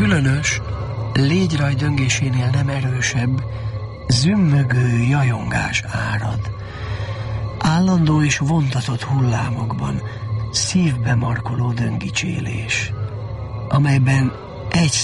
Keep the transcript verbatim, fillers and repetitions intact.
különös, légyraj döngésénél nem erősebb, zümmögő jajongás árad. Állandó és vontatott hullámokban szívbe markoló döngicsélés, amelyben egy